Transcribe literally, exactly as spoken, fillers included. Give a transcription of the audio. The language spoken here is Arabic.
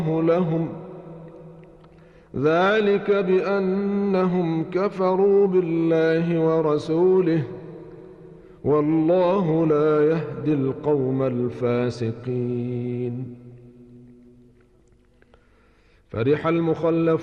لهم ذلك بأنهم كفروا بالله ورسوله والله لا يهدي القوم الفاسقين. فرح المخلفون